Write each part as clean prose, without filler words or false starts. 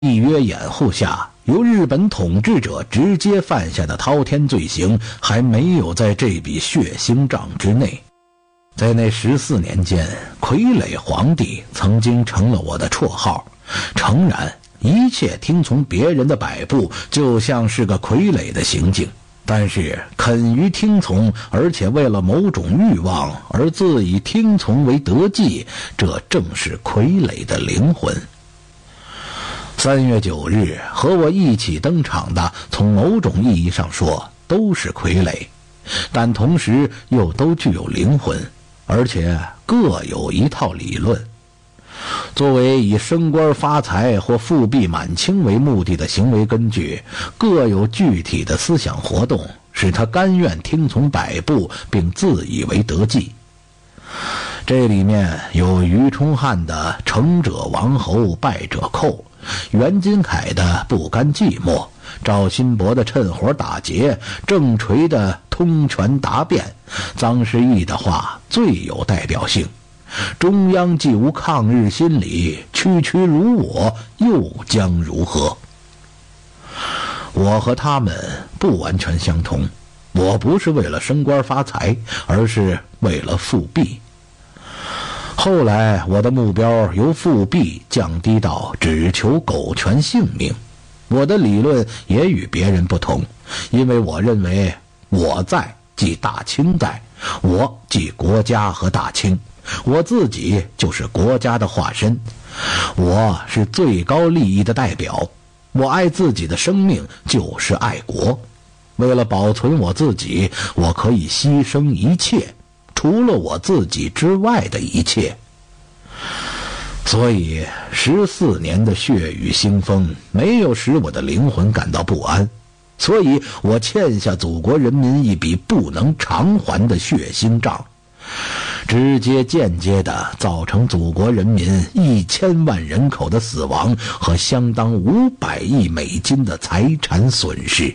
缔约掩护下，由日本统治者直接犯下的滔天罪行还没有在这笔血腥账之内。在那14年间，傀儡皇帝曾经成了我的绰号。诚然，一切听从别人的摆布，就像是个傀儡的行径，但是肯于听从，而且为了某种欲望而自以听从为德绩，这正是傀儡的灵魂。3月9日和我一起登场的，从某种意义上说都是傀儡，但同时又都具有灵魂，而且各有一套理论。作为以升官发财或复辟满清为目的的行为根据，各有具体的思想活动，使他甘愿听从摆布并自以为得计。这里面有于冲汉的成者王侯败者寇，袁金凯的不甘寂寞，赵新伯的趁火打劫，郑垂的通权答辩，臧士义的话最有代表性。中央既无抗日心理，区区如我又将如何？我和他们不完全相同，我不是为了升官发财，而是为了复辟。后来我的目标由复辟降低到只求苟全性命。我的理论也与别人不同，因为我认为我在即大清在，我即国家和大清，我自己就是国家的化身，我是最高利益的代表，我爱自己的生命就是爱国。为了保存我自己，我可以牺牲一切，除了我自己之外的一切。所以14年的血雨腥风没有使我的灵魂感到不安，所以我欠下祖国人民一笔不能偿还的血腥账，直接间接地造成祖国人民1000万人口的死亡和相当500亿美金的财产损失。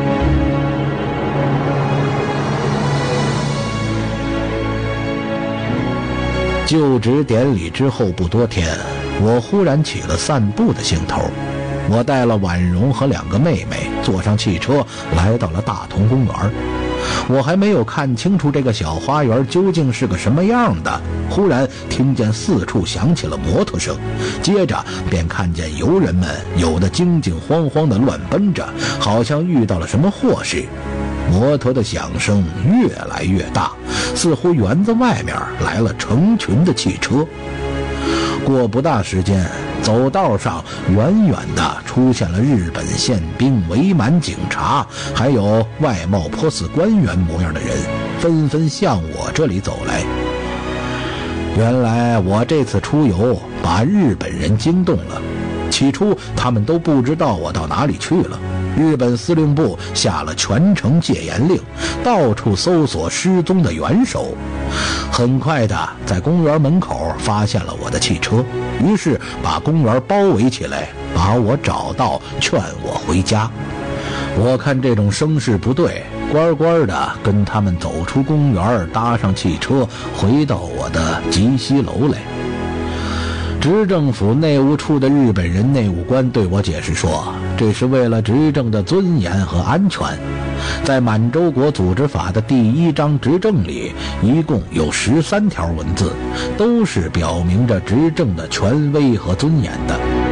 就职典礼之后不多天，我忽然起了散步的兴头。我带了婉容和2个妹妹，坐上汽车来到了大同公园。我还没有看清楚这个小花园究竟是个什么样的，忽然听见四处响起了摩托声，接着便看见游人们有的惊惊慌慌地乱奔着，好像遇到了什么祸事。摩托的响声越来越大，似乎园子外面来了成群的汽车。过不大时间，走道上远远地出现了日本宪兵、伪满警察，还有外貌颇似官员模样的人，纷纷向我这里走来。原来我这次出游把日本人惊动了，起初他们都不知道我到哪里去了。日本司令部下了全城戒严令，到处搜索失踪的元首。很快的，在公园门口发现了我的汽车，于是把公园包围起来，把我找到，劝我回家。我看这种声势不对，乖乖的跟他们走出公园，搭上汽车，回到我的集息楼来。执政府内务处的日本人内务官对我解释说，这是为了执政的尊严和安全。在满洲国组织法的第1章执政里，一共有13条文字，都是表明着执政的权威和尊严的。